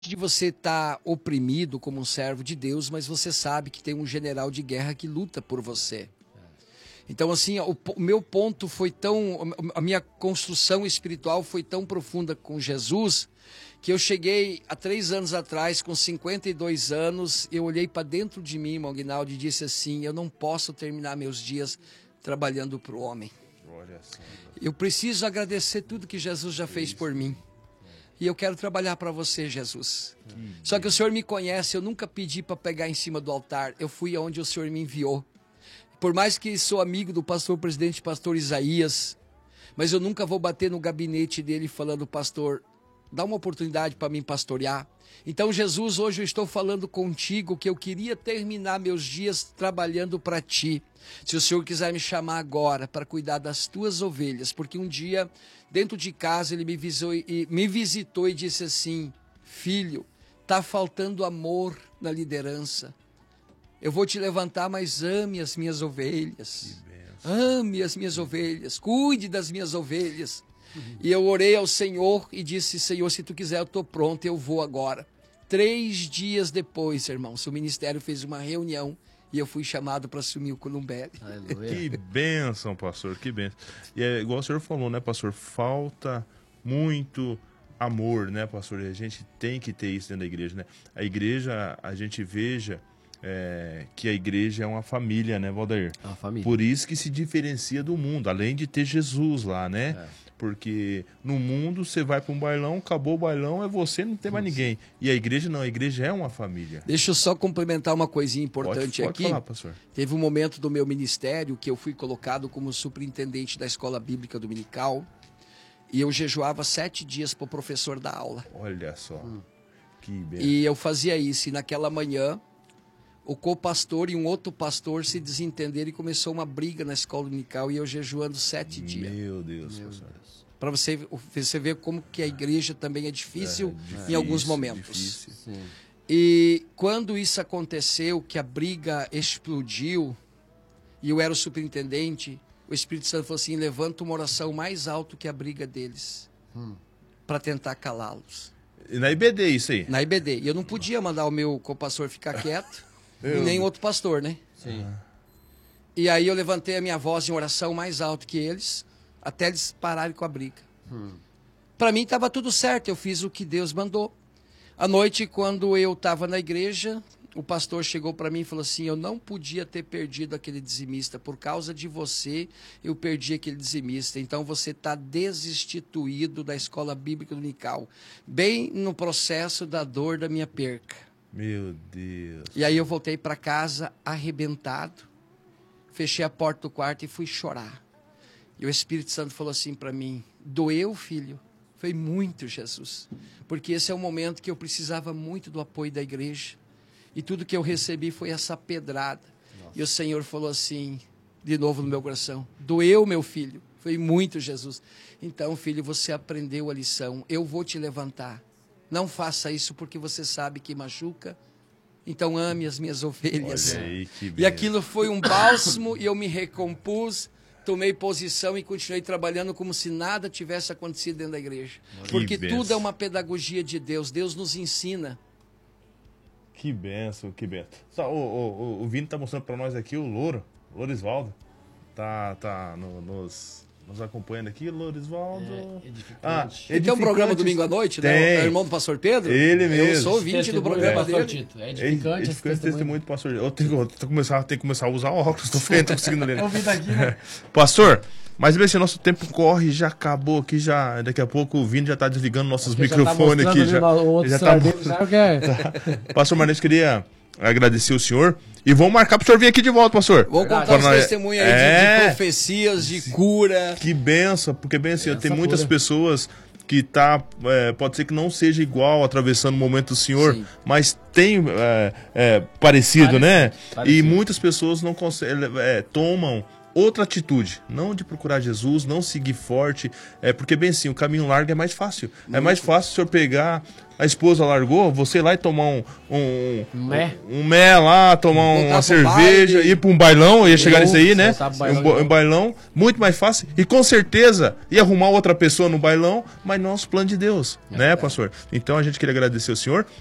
de você estar oprimido como um servo de Deus, mas você sabe que tem um general de guerra que luta por você. Então, assim, o meu ponto foi tão... A minha construção espiritual foi tão profunda com Jesus, que eu cheguei há 3 anos atrás, com 52 anos, eu olhei para dentro de mim, irmão Guinaldo, e disse assim, eu não posso terminar meus dias trabalhando para o homem. Eu preciso agradecer tudo que Jesus já fez por mim. E eu quero trabalhar para você, Jesus. Só que o Senhor me conhece, eu nunca pedi para pegar em cima do altar. Eu fui aonde o Senhor me enviou. Por mais que sou amigo do pastor presidente, pastor Isaías, mas eu nunca vou bater no gabinete dele falando, pastor, dá uma oportunidade para mim pastorear. Então, Jesus, hoje eu estou falando contigo que eu queria terminar meus dias trabalhando para ti. Se o Senhor quiser me chamar agora para cuidar das tuas ovelhas, porque um dia, dentro de casa, ele me visitou e disse assim, filho, está faltando amor na liderança. Eu vou te levantar, mas ame as minhas ovelhas. Ame as minhas ovelhas, cuide das minhas ovelhas. E eu orei ao Senhor e disse, Senhor, se tu quiser, eu estou pronto, eu vou agora. 3 dias depois, irmãos, o ministério fez uma reunião e eu fui chamado para assumir o Columbelli. Que bênção, pastor, que bênção. E é igual o senhor falou, né, pastor? Falta muito amor, né, pastor? E a gente tem que ter isso dentro da igreja, né? A igreja, a gente veja que a igreja é uma família, né, Valdair? É uma família. Por isso que se diferencia do mundo, além de ter Jesus lá, né? Porque no mundo você vai para um bailão, acabou o bailão, é você, não tem mais ninguém. E a igreja não, a igreja é uma família. Deixa eu só complementar uma coisinha importante pode aqui. Falar, pastor. Teve um momento do meu ministério que eu fui colocado como superintendente da escola bíblica dominical e eu jejuava 7 dias para o professor dar aula. Olha só, que bênção. E eu fazia isso, e naquela manhã o co-pastor e um outro pastor se desentenderam e começou uma briga na escola dominical e eu jejuando 7 dias. Meu Deus, pastor. Para você ver como que a igreja também é difícil em alguns momentos. E quando isso aconteceu, que a briga explodiu, e eu era o superintendente, o Espírito Santo falou assim, levanta uma oração mais alto que a briga deles, para tentar calá-los. E na IBD isso aí? Na IBD. E eu não podia mandar o meu co-pastor ficar quieto, e nem outro pastor, né? Sim. E aí eu levantei a minha voz em oração mais alto que eles, até eles pararem com a briga. Para mim estava tudo certo, eu fiz o que Deus mandou. À noite, quando eu estava na igreja, o pastor chegou para mim e falou assim, eu não podia ter perdido aquele dizimista, por causa de você eu perdi aquele dizimista, então você está desinstituído da escola bíblica dominical, bem no processo da dor da minha perca. Meu Deus. E aí eu voltei para casa arrebentado, fechei a porta do quarto e fui chorar. E o Espírito Santo falou assim para mim, doeu, filho? Foi muito, Jesus. Porque esse é um momento que eu precisava muito do apoio da igreja. E tudo que eu recebi foi essa pedrada. Nossa. E o Senhor falou assim, de novo no meu coração, doeu, meu filho? Foi muito, Jesus. Então, filho, você aprendeu a lição. Eu vou te levantar. Não faça isso porque você sabe que machuca. Então, ame as minhas ovelhas. Olha aí, que e aquilo foi um bálsamo e eu me recompus. Tomei posição e continuei trabalhando como se nada tivesse acontecido dentro da igreja. Porque tudo é uma pedagogia de Deus. Deus nos ensina. Que benção, que benção. Só, o Vini tá mostrando para nós aqui o Lorisvaldo. Tá nos acompanhando aqui, Lorisvaldo. Ele tem um programa domingo à noite, né? É o irmão do pastor Pedro? Ele mesmo. Eu sou ouvinte do programa dele. É edificante esse testemunho do pastor. Eu tenho que começar a usar óculos, tô conseguindo ler. Ouvi daqui, né? Pastor, mas bem, nosso tempo corre, já acabou aqui, já daqui a pouco o Vini já tá desligando nossos microfones aqui. Pastor Marnete, queria agradecer o senhor. E vamos marcar pro senhor vir aqui de volta, pastor. Vou contar os testemunhos aí de profecias, de cura. Que benção, porque bem assim, tem muitas pessoas que pode ser que não seja igual atravessando o momento do senhor, sim, mas tem parecido, né? E muitas pessoas não conseguem, tomam outra atitude, não de procurar Jesus, não seguir forte, porque bem assim, o caminho largo é mais fácil. É mais fácil o senhor pegar a esposa largou, você ir lá e tomar um mé lá, tomar uma cerveja, ir para um bailão, ia chegar nisso aí, né? Um bailão, muito mais fácil. E com certeza ia arrumar outra pessoa no bailão, mas não os planos de Deus, né, pastor? Então a gente queria agradecer ao senhor.